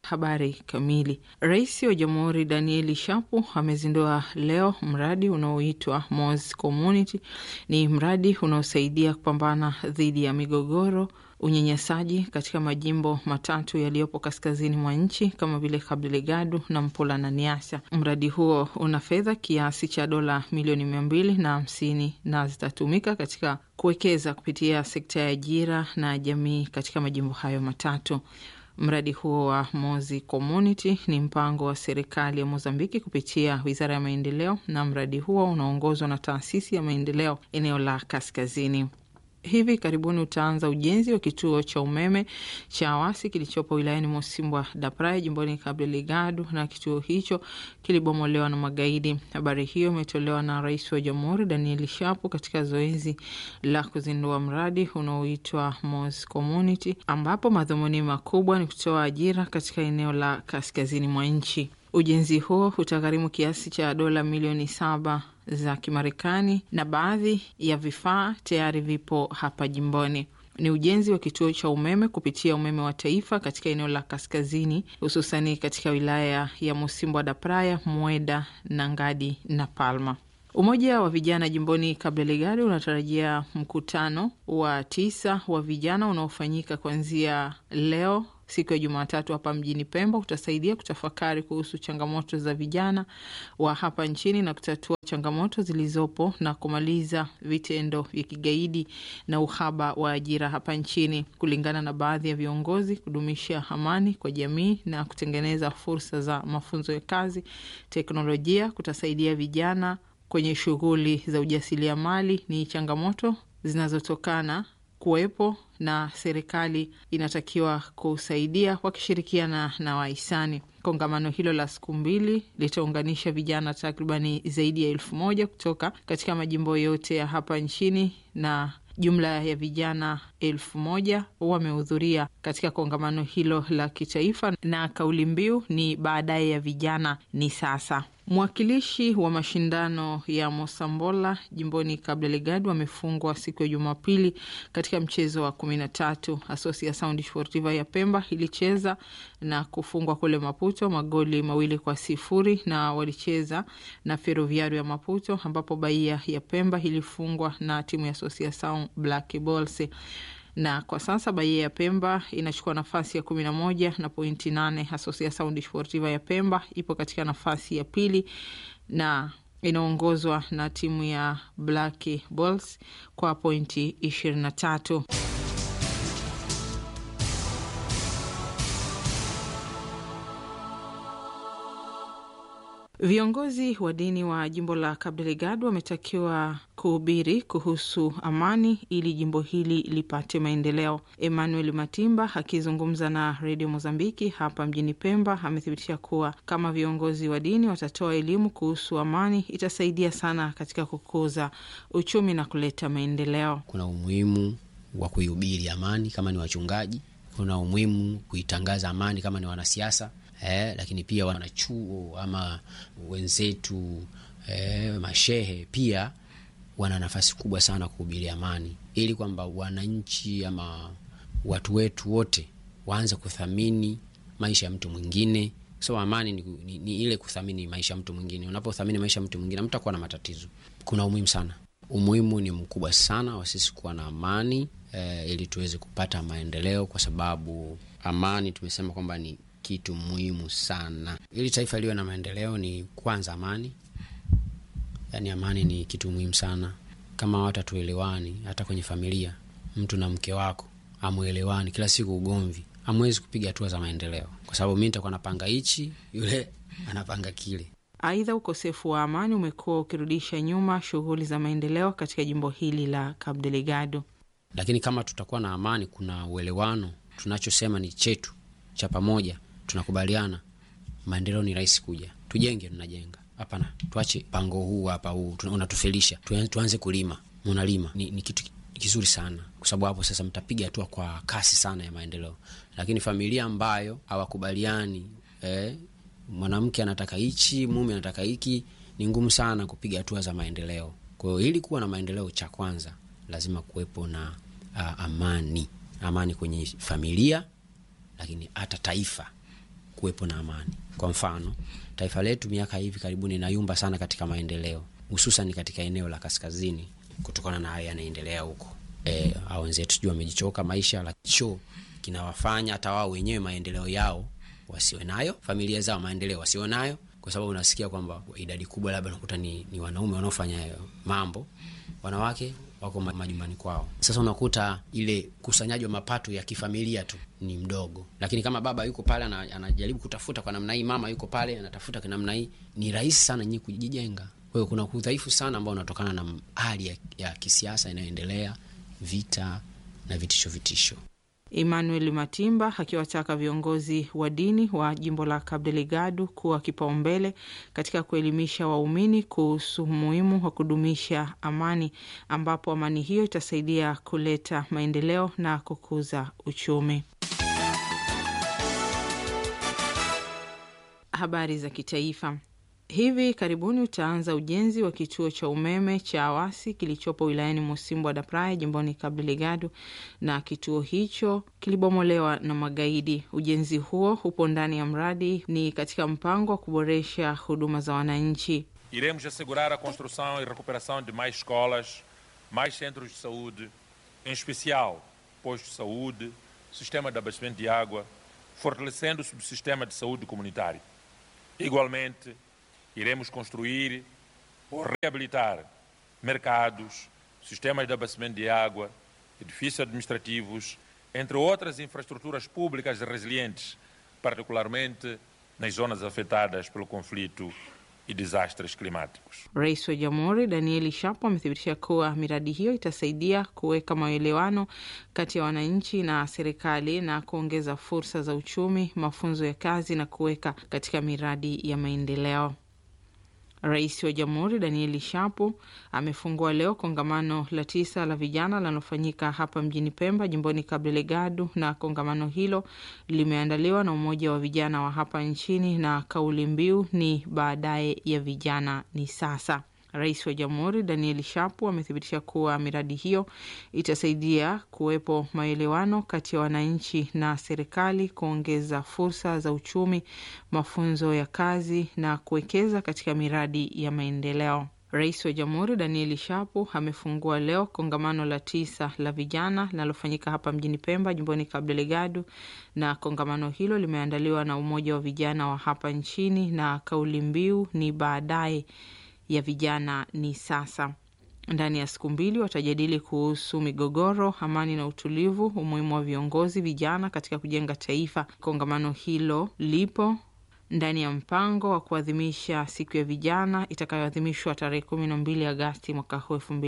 Habari kamili. Rais wa Jamhuri Daniel Shapo amezindua leo mradi unaoitwa Moz Community. Ni mradi unaosaidia kupambana dhidi ya migogoro, unyanyasaji katika majimbo matatu yaliyopo kaskazini mwa nchi kama vile Cabo Delgado, Nampula na Niassa. Mradi huo una fedha kiasi cha dola milioni 250 na zitatumika katika kuwekeza kupitia sekta ya ajira na jamii katika majimbo hayo matatu. Mradi huo wa Mozi Community ni mpango wa serikali ya Mozambiki kupitia Wizara ya Maendeleo, na mradi huo unaongozwa na Taasisi ya Maendeleo eneo la Kaskazini. Hivi karibuni utaanza ujenzi wa kituo cha umeme cha Awasi kilichopo wilayani Mocimboa da Praia jimboni Cabo Delgado, na kituo hicho kilibomolewa na magaidi. Habari hiyo imetolewa na Rais wa Jamhuri Daniel Shapo katika zoezi la kuzindua mradi unaoitwa Moz Community, ambapo madhumuni makubwa ni kutoa ajira katika eneo la kaskazini mwa nchi. Ujenzi huo utagharimu kiasi cha dola milioni 7 za Kimarekani na baadhi ya vifaa tayari vipo hapa jimboni. Ni ujenzi wa kituo cha umeme kupitia umeme wa taifa katika eneo la kaskazini, hususani katika wilaya ya Mocimboa da Praia, Mueda, Nangadi na Palma. Umoja wa vijana jimboni Cabo Delgado unatarajia mkutano wa 9 wa vijana unaofanyika kuanzia leo siku ya Jumatatu hapa mjini Pemba. Utasaidia kutafakari kuhusu changamoto za vijana wa hapa nchini na kutatua changamoto zilizopo na kumaliza vitendo vya kigaidi na uhaba wa ajira hapa nchini. Kulingana na baadhi ya viongozi, kudumisha amani kwa jamii na kutengeneza fursa za mafunzo ya kazi, teknolojia kutasaidia vijana kwenye shughuli za ujasiriamali ni changamoto zinazotokana kuwepo, na serikali inatakiwa kusaidia wakishirikiana na wahisani. Kongamano hilo la siku 2 litaunganisha vijana takribani zaidi ya 1000 kutoka katika majimbo yote ya hapa nchini, na jumla ya vijana 1000 wamehudhuria katika kongamano hilo la kitaifa, na kauli mbiu ni baadaye ya vijana ni sasa. Mwakilishi wa mashindano ya Mosambola jimboni Cabo Delgado amefungwa siku ya Jumapili katika mchezo wa 13. Associação Desportiva ya Pemba ilicheza na kufungwa kule Maputo magoli 2-0, na walicheza na Ferroviário ya Maputo, ambapo Bahia ya Pemba ilifungwa na timu ya Associação Black Bulls. Na kwa sasa Bahia ya Pemba inachukua nafasi ya 11 na pointi 8. Associação Desportiva ya Pemba ipo katika nafasi ya pili na inaongozwa na timu ya Black Bulls kwa pointi 23. Viongozi wa dini wa jimbo la Cabo Delgado wametakiwa kuhubiri kuhusu amani ili jimbo hili lipate maendeleo. Emmanuel Matimba akizungumza na Radio Mozambiki hapa mjini Pemba amethibitisha kuwa kama viongozi wa dini watatoa elimu kuhusu amani itasaidia sana katika kukuza uchumi na kuleta maendeleo. Kuna umuhimu wa kuihubiri amani kama ni wachungaji, kuna umuhimu kuitangaza amani kama ni wanasiasa. Lakini pia wanachuo ama wenzetu mashehe pia wana nafasi kubwa sana kuhubiri amani, ili kwamba wananchi ama watu wetu wote waanze kuthamini maisha ya mtu mwingine. So amani ni ile kuthamini maisha ya mtu mwingine. Unapothamini maisha ya mtu mwingine mtakuwa na matatizo. Kuna umuhimu sana. Umuhimu ni mkubwa sana wa sisi kuwa na amani ili tuweze kupata maendeleo, kwa sababu amani tumesema kwamba ni kitu muhimu sana. Ili taifa liwe na maendeleo ni kwanza amani. Yaani amani ni kitu muhimu sana. Kama watu hatuelewani, hata kwenye familia, mtu na mke wako hamuelewani, kila siku ugomvi, hamwezi kupiga hatua za maendeleo, kwa sababu mimi nitakuwa napanga hichi, yule anapanga kile. Aidha, ukosefu wa amani umekuwa ukirudisha nyuma shughuli za maendeleo katika jimbo hili la Cabo Delgado. Lakini kama tutakuwa na amani, kuna uelewano, tunachosema ni chetu cha pamoja, tunakubaliana, maendeleo ni rahisi kuja. Tujenge, tunajenga. Hapana, tuache pango huu hapa, huu unatufelisha. Tuanze kulima. Mnalima ni kitu kizuri sana, kwa sababu hapo sasa mtapiga hatua kwa kasi sana ya maendeleo. Lakini familia ambayo hawakubaliani, mwanamke anataka hichi, mume anataka hiki, ni ngumu sana kupiga hatua za maendeleo. Kwa hiyo ili kuwa na maendeleo, cha kwanza lazima kuwepo na amani. Amani kwenye familia, lakini hata taifa kuwepo na amani. Kwa mfano, taifa letu miaka hivi karibuni inayumba sana katika maendeleo, hususan katika eneo la kaskazini, kutokana na haya yanaendelea huko. Hao wenzetu sijui wamejichoka maisha, lakini kinawafanya hata wao wenyewe maendeleo yao wasiwe nayo, familia zao maendeleo wasiwe nayo, kwa sababu unasikia kwamba idadi kubwa labda unakuta ni wanaume wanaofanya mambo, wanawake wako majumbani kwao. Sasa unakuta ile kusanyaji wa mapato ya kifamilia tu ni mdogo, lakini kama baba yuko pale anajaribu kutafuta kwa namna hii, mama yuko pale anatafuta kwa namna hii, ni rahisi sana nyinyi kujijenga. Kwa hiyo kuna udhaifu sana ambao unatokana na hali ya kisiasa inayoendelea, vita na vitisho. Emmanuel Matimba akiwataka viongozi wa dini wa jimbo la Cabo Delgado kuwa kipaumbele katika kuelimisha waumini kuhusu umuhimu wa kudumisha amani, ambapo amani hiyo itasaidia kuleta maendeleo na kukuza uchumi. Habari za kitaifa. Hivi karibuni utaanza ujenzi wa kituo cha umeme cha Awasi kilichopo wilayani Mocimboa da Praia jimboni Cabo Delgado, na kituo hicho kilibomolewa na magaidi. Ujenzi huo upo ndani ya mradi, ni katika mpango wa kuboresha huduma za wananchi. Iremos assegurar a construção e recuperação de mais escolas, mais centros de saúde, em especial postos de saúde, sistema de abastecimento de água, fortalecendo o subsistema de saúde comunitário. Igualmente, iremos construir ou reabilitar mercados, sistemas de abastecimento de água, edifícios administrativos, entre outras infraestruturas públicas resilientes, particularmente nas zonas afetadas pelo conflito e desastres climáticos. Rais wa Jamhuri Daniel Shapo amethibitisha kuwa miradi hiyo itasaidia kuweka maelewano kati ya wananchi na serikali na kuongeza fursa za uchumi, mafunzo ya kazi na kuweka katika miradi ya maendeleo. Rais wa Jamhuri Daniel Shapo amefungua leo kongamano la 9 la vijana linalofanyika hapa mjini Pemba jimboni Cabo Delgado, na kongamano hilo limeandaliwa na Umoja wa Vijana wa hapa nchini na kauli mbiu ni baadaye ya vijana ni sasa. Rais wa Jamhuri Daniel Shapo amethibitisha kuwa miradi hiyo itasaidia kuwepo maelewano kati ya wananchi na serikali, kuongeza fursa za uchumi, mafunzo ya kazi na kuwekeza katika miradi ya maendeleo. Rais wa Jamhuri Daniel Shapo amefungua leo kongamano la 9 la vijana linalofanyika hapa mjini Pemba jimboni Cabo Delgado, na kongamano hilo limeandaliwa na Umoja wa Vijana wa hapa nchini na kauli mbiu ni baadaye ya vijana ni sasa. Ndani ya siku 2 watajadili kuhusu migogoro, amani na utulivu, umuhimu wa viongozi vijana katika kujenga taifa. Kongamano hilo lipo ndani ya mpango wa kuadhimisha siku ya vijana itakayoadhimishwa tarehe 12 Agosti mwaka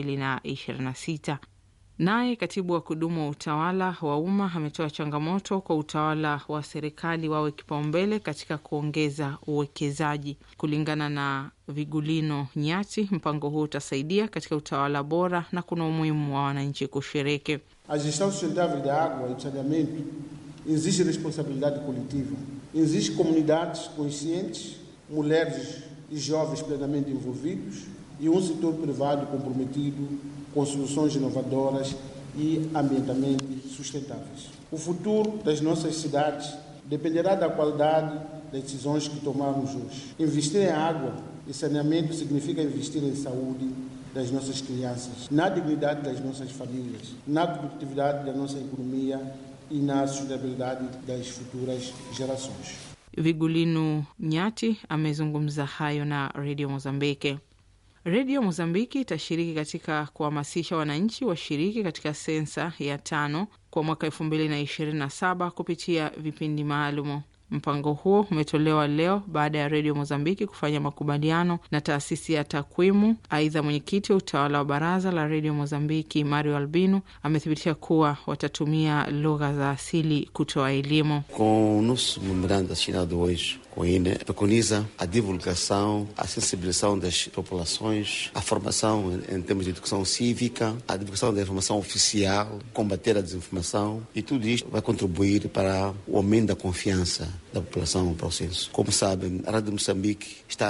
2026. Naye katibu wa kudumu wa utawala wa umma ametoa changamoto kwa utawala wa serikali wawe kipaumbele katika kuongeza uwekezaji. Kulingana na Vigulino Nyati, mpango huu utasaidia katika utawala bora na kuna umuhimu wa wananchi kushiriki. A gestão sustentável da água e do saneamento exige responsabilidade coletiva. Existe comunidades conscientes, mulheres e jovens plenamente envolvidos e setor privado comprometido com soluções inovadoras e ambientalmente sustentáveis. O futuro das nossas cidades dependerá da qualidade das decisões que tomarmos hoje. Investir em água e saneamento significa investir em saúde das nossas crianças, na dignidade das nossas famílias, na produtividade da nossa economia e na sustentabilidade das futuras gerações. Vigulino Nyati amezungumza hayo na Radio Mozambiki. Radio Mozambiki itashiriki katika kuhamasisha wananchi washiriki katika sensa ya 5 kwa mwaka 2027 kupitia vipindi maalumu. Mpango huo umetolewa leo baada ya Radio Mozambiki kufanya makubaliano na taasisi ya takwimu. Aidha, mwenyekiti wa utawala wa baraza la Radio Mozambiki Mario Albino amethibitisha kuwa watatumia lugha za asili kutoa elimu. Com o nosso memorando assinado hoje com a INE, preconiza a divulgação, a sensibilização das populações, a formação em termos de educação cívica, a divulgação da informação oficial, combater a desinformação, e tudo isto vai contribuir para o aumento da confiança da população para o censo. Como sabem, a Rádio Moçambique está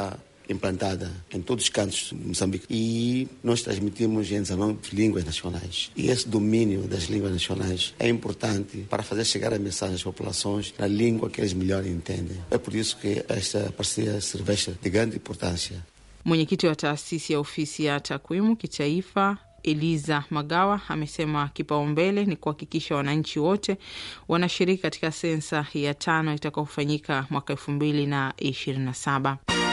implantada em todos os cantos de Moçambique e nós transmitimos em 19 línguas nacionais. E esse domínio das línguas nacionais é importante para fazer chegar a mensagem às populações na língua que eles melhor entendem. É por isso que esta parceria se reveste de grande importância. Mwenyekiti wa taasisi ya ofisi ya takwimu kitaifa Eliza Magawa amesema kipaumbele ni kuhakikisha wananchi wote wanashiriki katika sensa ya 5 itakayofanyika mwaka 2027.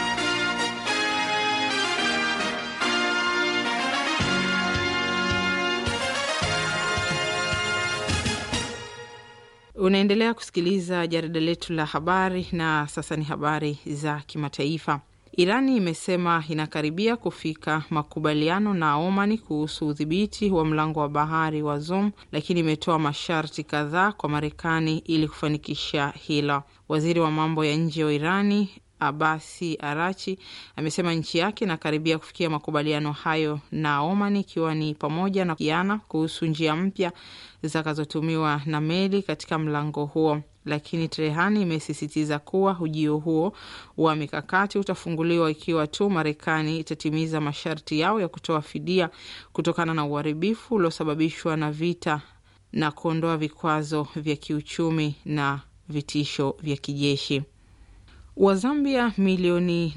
Unaendelea kusikiliza jarida letu la habari na sasa ni habari za kimataifa. Irani imesema inakaribia kufika makubaliano na Omani kuhusu udhibiti wa mlango wa bahari wa Zoom, lakini imetoa masharti kadhaa kwa Marekani ili kufanikisha hilo. Waziri wa mambo ya nje wa Irani Abasi Arachi amesema nchi yake inakaribia kufikia makubaliano hayo na Omani, ikiwa ni pamoja na kiana kuhusu njia mpya zitakazotumiwa na meli katika mlango huo. Lakini Tehran imesisitiza kuwa ujio huo wa mikakati utafunguliwa ikiwa tu Marekani itatimiza masharti yao ya kutoa fidia kutokana na uharibifu uliosababishwa na vita na kuondoa vikwazo vya kiuchumi na vitisho vya kijeshi. Wazambia milioni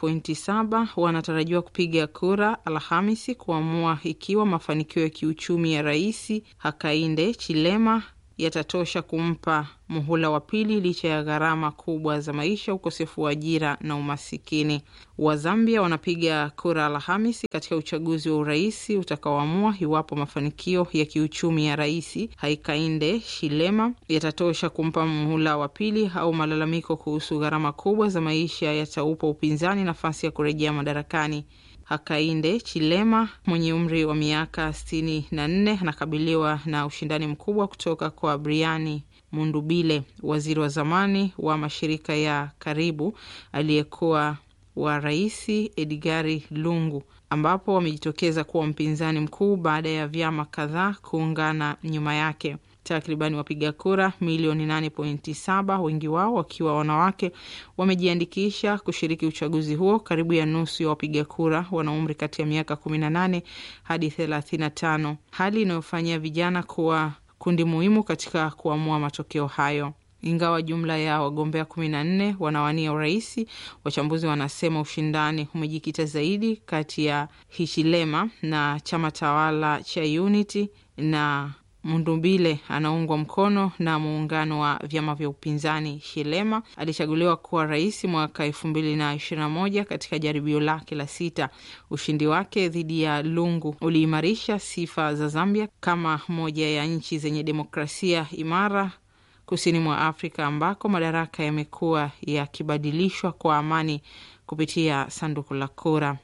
8.7 wanatarajiwa kupiga kura Alhamisi kuamua ikiwa mafanikio ya kiuchumi ya Rais Hakainde Hichilema yatatosha kumpa muhula wa pili licha ya gharama kubwa za maisha, ukosefu wa ajira na umasikini. Wazambia wanapiga kura Alhamisi katika uchaguzi wa urais utakaoamua iwapo mafanikio ya kiuchumi ya Rais Hakainde Hichilema yatatosha kumpa muhula wa pili au malalamiko kuhusu gharama kubwa za maisha yataupa upinzani nafasi ya kurejea madarakani. Hakainde Hichilema mwenye umri wa miaka 64 anakabiliwa na ushindani mkubwa kutoka kwa Brian Mundubile, waziri wa zamani wa mashirika ya karibu aliyekuwa wa Rais Edgari Lungu, ambapo wamejitokeza kuwa mpinzani mkuu baada ya vyama kadhaa kuungana nyuma yake. Takribani wapiga kura milioni 8.7, wengi wao wakiwa wanawake, wamejiandikisha kushiriki uchaguzi huo. Karibu ya nusu ya wapiga kura wana umri kati ya miaka 18 hadi 35, hali inayofanyia vijana kuwa kundi muhimu katika kuamua matokeo hayo. Ingawa jumla ya wagombea 14 wanawania urais, wachambuzi wanasema ushindani umejikita zaidi kati ya Hichilema na chama tawala cha Unity, na Mundubile anaungwa mkono na muungano wa vyama vya upinzani. Hichilema alichaguliwa kuwa rais mwaka 2021 katika jaribio lake la 6. Ushindi wake dhidi ya Lungu uliimarisha sifa za Zambia kama moja ya nchi zenye demokrasia imara kusini mwa Afrika, ambako madaraka yamekuwa yakibadilishwa kwa amani kupitia sanduku la kura.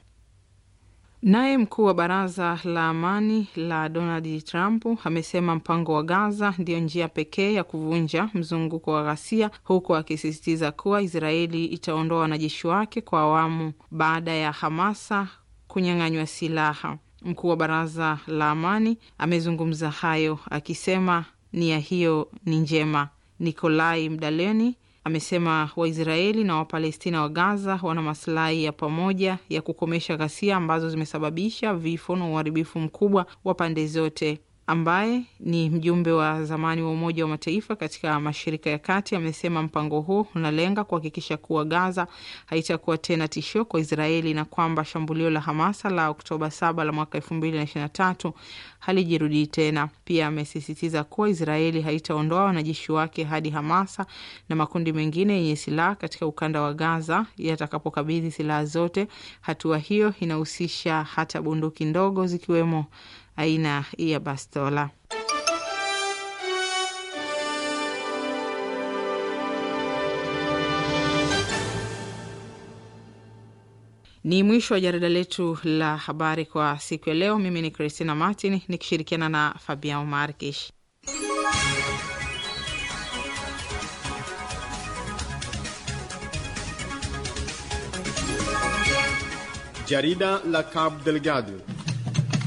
Naye mkuu wa baraza la amani la Donald Trump amesema mpango wa Gaza ndio njia pekee ya kuvunja mzunguko wa ghasia, huku akisisitiza kuwa Israeli itaondoa wanajeshi wake kwa awamu baada ya Hamasa kunyang'anywa silaha. Mkuu wa baraza la amani amezungumza hayo akisema nia hiyo ni njema. Nikolai Mdaleni amesema Waisraeli na Wapalestina wa Gaza wana maslahi ya pamoja ya kukomesha ghasia ambazo zimesababisha vifo na uharibifu mkubwa wa pande zote. Ambaye ni mjumbe wa zamani wa Umoja wa Mataifa katika Mashariki ya Kati amesema mpango huu unalenga kuhakikisha kuwa Gaza haitakuwa tena tishio kwa Israeli na kwamba shambulio la Hamasa la Oktoba 7 la mwaka 2023 halijirudi tena. Pia amesisitiza kuwa Israeli haitaondoa wanajeshi wake hadi Hamasa na makundi mengine yenye silaha katika ukanda wa Gaza yatakapokabidhi silaha zote. Hatua hiyo inahusisha hata bunduki ndogo zikiwemo aina ya bastola. Ni mwisho wa jarida letu la habari kwa siku ya leo. Mimi ni Christina Martin nikishirikiana na Fabian Markish. Jarida la Cabo Delgado.